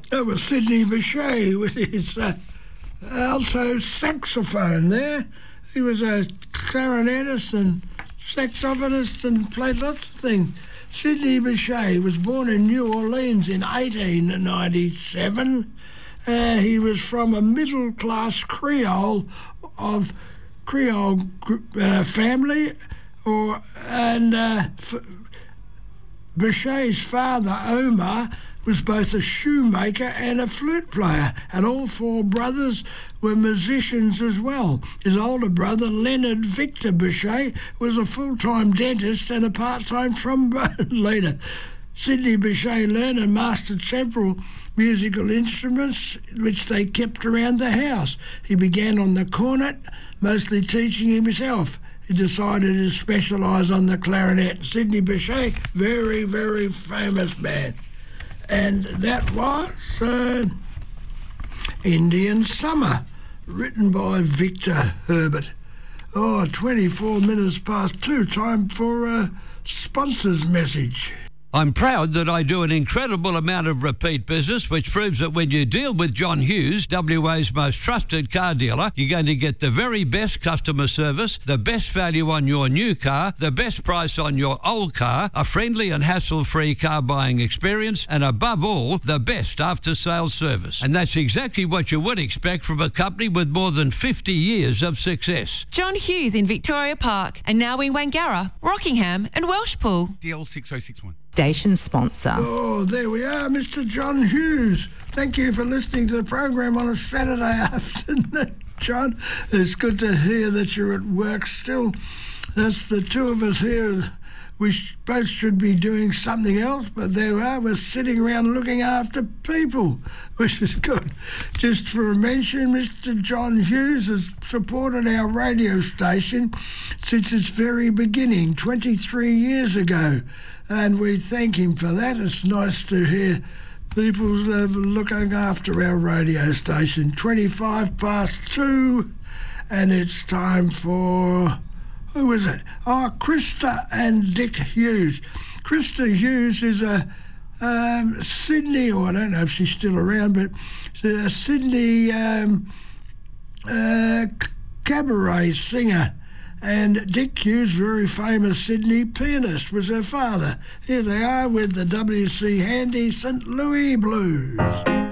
That was Sidney Bechet with his alto saxophone there. He was a clarinetist and saxophonist and played lots of things. Sidney Bechet was born in New Orleans in 1897. He was from a middle-class Creole family, Bechet's father, Omar, was both a shoemaker and a flute player, and all four brothers were musicians as well. His older brother, Leonard Victor Bechet, was a full-time dentist and a part-time trombone leader. Sidney Bechet learned and mastered several musical instruments which they kept around the house. He began on the cornet, mostly teaching himself. He decided to specialise on the clarinet. Sidney Bechet, very, very famous man. And that was Indian Summer, written by Victor Herbert. 24 minutes past 2, time for a sponsor's message. I'm proud that I do an incredible amount of repeat business, which proves that when you deal with John Hughes, WA's most trusted car dealer, you're going to get the very best customer service, the best value on your new car, the best price on your old car, a friendly and hassle-free car buying experience, and above all, the best after-sales service. And that's exactly what you would expect from a company with more than 50 years of success. John Hughes in Victoria Park, and now in Wangara, Rockingham and Welshpool. DL 6061. Station sponsor. Oh, there we are, Mr. John Hughes. Thank you for listening to the program on a Saturday afternoon, John. It's good to hear that you're at work still. That's the two of us here. We both should be doing something else, but there we are. We're sitting around looking after people, which is good. Just for a mention, Mr. John Hughes has supported our radio station since its very beginning, 23 years ago. And we thank him for that. It's nice to hear people looking after our radio station. 25 past 2, and it's time for... Who is it? Krista and Dick Hughes. Krista Hughes is a Sydney, or I don't know if she's still around, but a Sydney cabaret singer. And Dick Hughes, very famous Sydney pianist, was her father. Here they are with the W.C. Handy St. Louis Blues.